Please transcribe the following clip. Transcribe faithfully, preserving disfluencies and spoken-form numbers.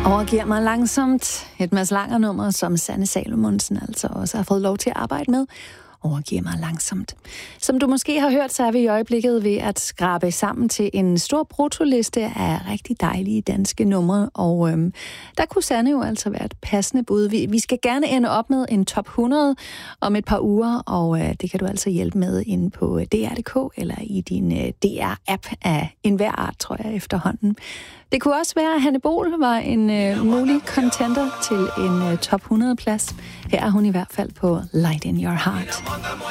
Overgiver mig langsomt. Et Mads Langer nummer, som Sanne Salomonsen altså også har fået lov til at arbejde med. Overgiver mig langsomt. Som du måske har hørt, så er vi i øjeblikket ved at skrabe sammen til en stor brutoliste af rigtig dejlige danske numre, og øhm, der kunne Sanne jo altså være et passende bud. Vi, vi skal gerne ende op med en top hundrede om et par uger, og øh, det kan du altså hjælpe med inde på D R punktum d k eller i din øh, D R-app af enhver art, tror jeg efterhånden. Det kunne også være, at Hanne Bol var en øh, mulig contender til en øh, top hundrede plads. Her er hun i hvert fald på Light in Your Heart.